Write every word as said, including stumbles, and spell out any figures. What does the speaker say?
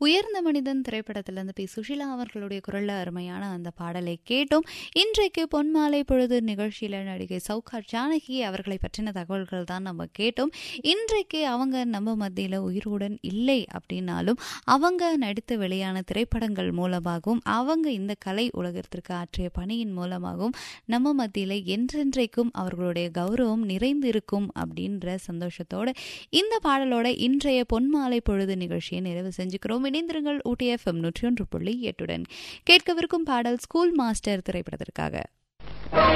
உயர்ந்த மனிதன் திரைப்படத்திலிருந்து பி சுஷிலா அவர்களுடைய குரல்ல அருமையான அந்த பாடலை கேட்டோம். இன்றைக்கு பொன்மாலை பொழுது நிகழ்ச்சியில நடிகை சௌகார் ஜானகி அவர்களை பற்றின தகவல்கள் தான் நம்ம கேட்டோம். இன்றைக்கு அவங்க நம்ம மத்தியில உயிருடன் இல்லை அப்படின்னாலும் அவங்க நடித்து வெளியான திரைப்படங்கள் மூலமாகவும் அவங்க இந்த கலை உலகத்திற்கு ஆற்றிய பணியின் மூலமாகவும் நம்ம மத்தியில என்றென்றைக்கும் அவர்களுடைய கௌரவம் நிறைந்து இருக்கும் அப்படின்ற சந்தோஷத்தோட இந்த பாடலோட இன்றைய பொன்மாலை பொழுது நிகழ்ச்சியை நிறைவு செஞ்சுக்கிறோம். இணைந்திருங்கள் ஊட்டி எஃப்எம் நூற்றி ஒன்று புள்ளி எட்டுடன். கேட்கவிருக்கும் பாடல் ஸ்கூல் மாஸ்டர் திரைப்படத்திற்காக.